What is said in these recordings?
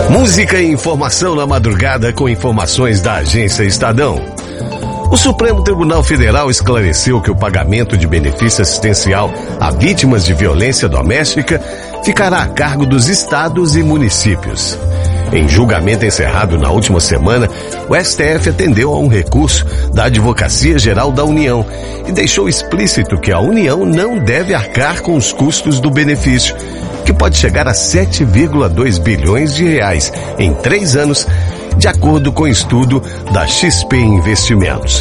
Música e informação na madrugada com informações da Agência Estadão. O Supremo Tribunal Federal esclareceu que o pagamento de benefício assistencial a vítimas de violência doméstica ficará a cargo dos estados e municípios. Em julgamento encerrado na última semana, o STF atendeu a um recurso da Advocacia Geral da União e deixou explícito que a União não deve arcar com os custos do benefício, que pode chegar a 7,2 bilhões de reais em 3 anos, de acordo com o estudo da XP Investimentos.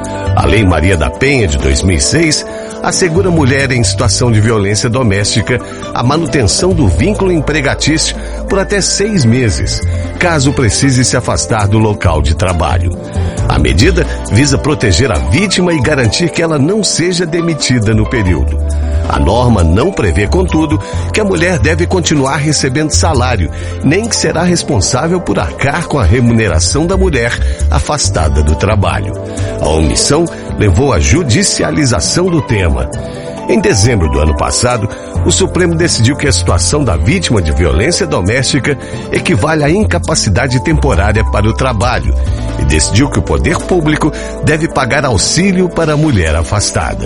A Lei Maria da Penha, de 2006, assegura a mulher em situação de violência doméstica a manutenção do vínculo empregatício por até 6 meses, caso precise se afastar do local de trabalho. A medida visa proteger a vítima e garantir que ela não seja demitida no período. A norma não prevê, contudo, que a mulher deve continuar recebendo salário, nem que será responsável por arcar com a remuneração da mulher afastada do trabalho. A omissão levou à judicialização do tema. Em dezembro do ano passado, o Supremo decidiu que a situação da vítima de violência doméstica equivale à incapacidade temporária para o trabalho e decidiu que o poder público deve pagar auxílio para a mulher afastada.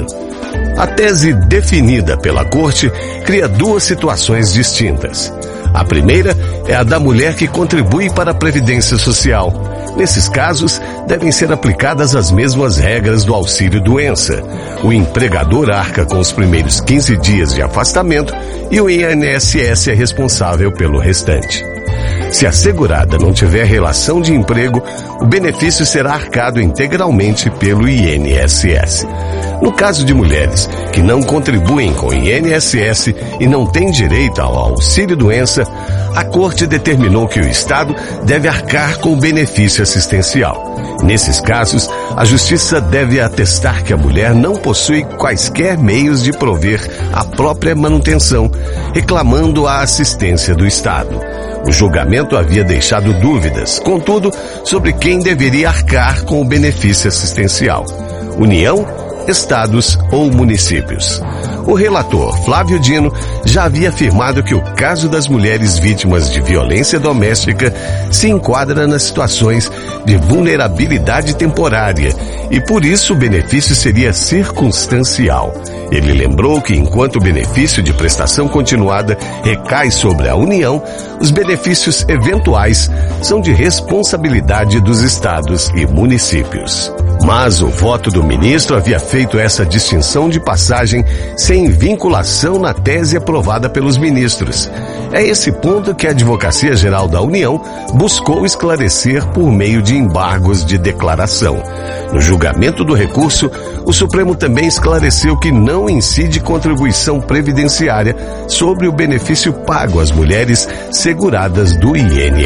A tese definida pela Corte cria 2 situações distintas. A primeira é a da mulher que contribui para a Previdência Social. Nesses casos, devem ser aplicadas as mesmas regras do auxílio-doença. O empregador arca com os primeiros 15 dias de afastamento e o INSS é responsável pelo restante. Se a segurada não tiver relação de emprego, o benefício será arcado integralmente pelo INSS. No caso de mulheres que não contribuem com o INSS e não têm direito ao auxílio-doença, a Corte determinou que o Estado deve arcar com o benefício assistencial. Nesses casos, a Justiça deve atestar que a mulher não possui quaisquer meios de prover a própria manutenção, reclamando a assistência do Estado. O julgamento havia deixado dúvidas, contudo, sobre quem deveria arcar com o benefício assistencial: União, estados ou municípios. O relator, Flávio Dino, já havia afirmado que o caso das mulheres vítimas de violência doméstica se enquadra nas situações de vulnerabilidade temporária e, por isso, o benefício seria circunstancial. Ele lembrou que, enquanto o benefício de prestação continuada recai sobre a União, os benefícios eventuais são de responsabilidade dos estados e municípios. Mas o voto do ministro havia feito essa distinção de passagem sem vinculação na tese aprovada pelos ministros. É esse ponto que a Advocacia Geral da União buscou esclarecer por meio de embargos de declaração. No julgamento do recurso, o Supremo também esclareceu que não incide contribuição previdenciária sobre o benefício pago às mulheres seguradas do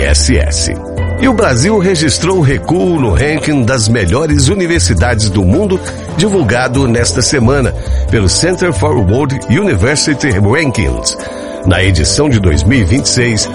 INSS. E o Brasil registrou recuo no ranking das melhores universidades do mundo, divulgado nesta semana pelo Center for World University Rankings. Na edição de 2026,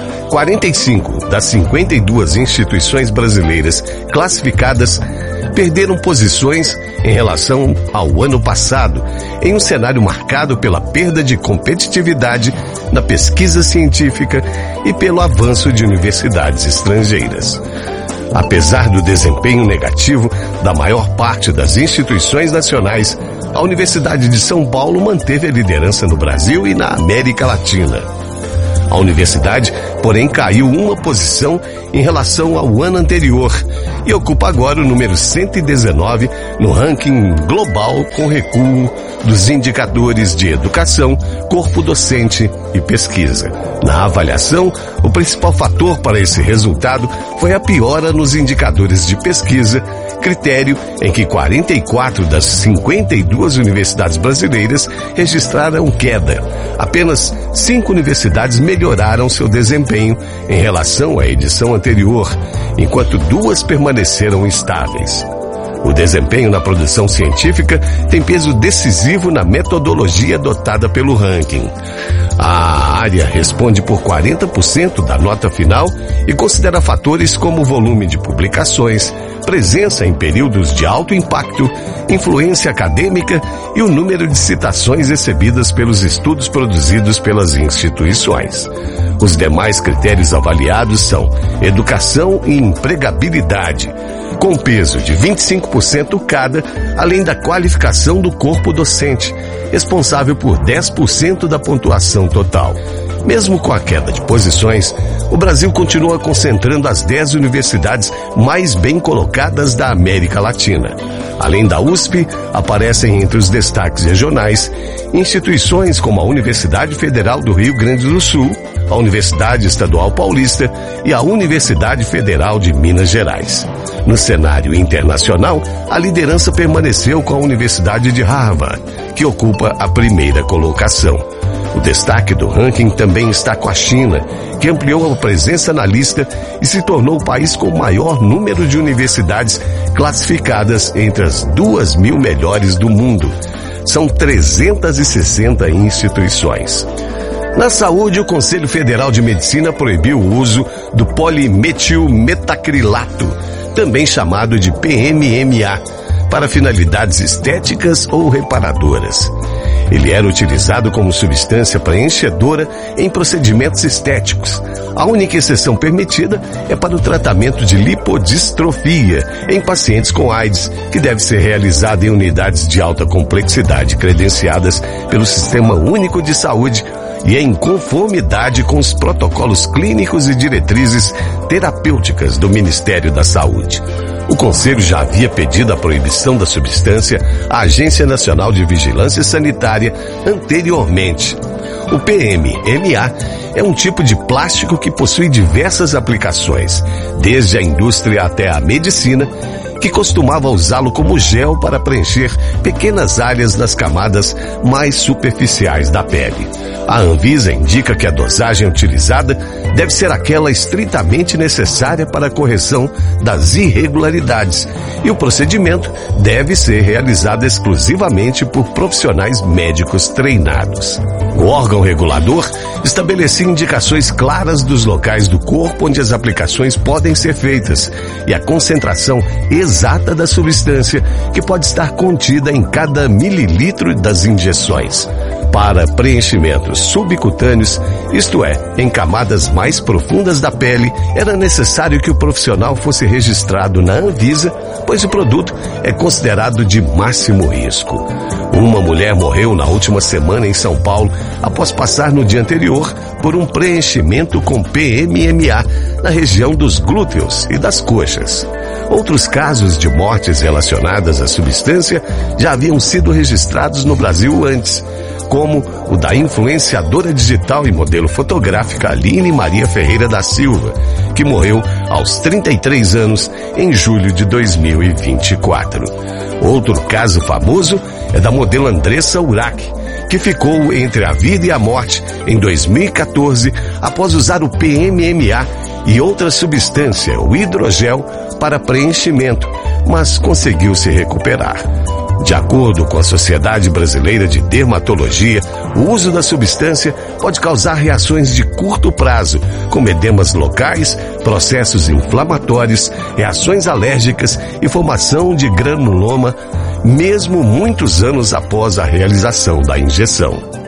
45 das 52 instituições brasileiras classificadas perderam posições em relação ao ano passado, em um cenário marcado pela perda de competitividade na pesquisa científica e pelo avanço de universidades estrangeiras. Apesar do desempenho negativo da maior parte das instituições nacionais, a Universidade de São Paulo manteve a liderança no Brasil e na América Latina. A universidade, porém, caiu uma posição em relação ao ano anterior e ocupa agora o número 119 no ranking global, com recuo dos indicadores de educação, corpo docente e pesquisa. Na avaliação, o principal fator para esse resultado foi a piora nos indicadores de pesquisa, critério em que 44 das 52 universidades brasileiras registraram queda. Apenas 5 universidades melhoraram seu desempenho em relação à edição anterior, enquanto 2 permaneceram estáveis. O desempenho na produção científica tem peso decisivo na metodologia adotada pelo ranking. A área responde por 40% da nota final e considera fatores como volume de publicações, presença em períodos de alto impacto, influência acadêmica e o número de citações recebidas pelos estudos produzidos pelas instituições. Os demais critérios avaliados são educação e empregabilidade, com peso de 25% cada, além da qualificação do corpo docente, responsável por 10% da pontuação total. Mesmo com a queda de posições, o Brasil continua concentrando as 10 universidades mais bem colocadas da América Latina. Além da USP, aparecem entre os destaques regionais instituições como a Universidade Federal do Rio Grande do Sul, a Universidade Estadual Paulista e a Universidade Federal de Minas Gerais. No cenário internacional, a liderança permaneceu com a Universidade de Harvard, que ocupa a primeira colocação. O destaque do ranking também está com a China, que ampliou a presença na lista e se tornou o país com o maior número de universidades classificadas entre as 2.000 melhores do mundo. São 360 instituições. Na saúde, o Conselho Federal de Medicina proibiu o uso do polimetilmetacrilato, também chamado de PMMA, para finalidades estéticas ou reparadoras. Ele era utilizado como substância preenchedora em procedimentos estéticos. A única exceção permitida é para o tratamento de lipodistrofia em pacientes com AIDS, que deve ser realizado em unidades de alta complexidade credenciadas pelo Sistema Único de Saúde e em conformidade com os protocolos clínicos e diretrizes terapêuticas do Ministério da Saúde. O Conselho já havia pedido a proibição da substância à Agência Nacional de Vigilância Sanitária anteriormente. O PMMA é um tipo de plástico que possui diversas aplicações, desde a indústria até a medicina, que costumava usá-lo como gel para preencher pequenas áreas nas camadas mais superficiais da pele. A Anvisa indica que a dosagem utilizada deve ser aquela estritamente necessária para a correção das irregularidades e o procedimento deve ser realizado exclusivamente por profissionais médicos treinados. O órgão regulador estabelecia indicações claras dos locais do corpo onde as aplicações podem ser feitas e a concentração exata da substância que pode estar contida em cada mililitro das injeções. Para preenchimentos subcutâneos, isto é, em camadas mais profundas da pele, era necessário que o profissional fosse registrado na Anvisa, pois o produto é considerado de máximo risco. Uma mulher morreu na última semana em São Paulo após passar no dia anterior por um preenchimento com PMMA na região dos glúteos e das coxas. Outros casos de mortes relacionadas à substância já haviam sido registrados no Brasil antes, como o da influenciadora digital e modelo fotográfica Aline Maria Ferreira da Silva, que morreu aos 33 anos em julho de 2024. Outro caso famoso é da modelo Andressa Urach, que ficou entre a vida e a morte em 2014 após usar o PMMA e outra substância, o hidrogel, para preenchimento, mas conseguiu se recuperar. De acordo com a Sociedade Brasileira de Dermatologia, o uso da substância pode causar reações de curto prazo, como edemas locais, processos inflamatórios, reações alérgicas e formação de granuloma, mesmo muitos anos após a realização da injeção.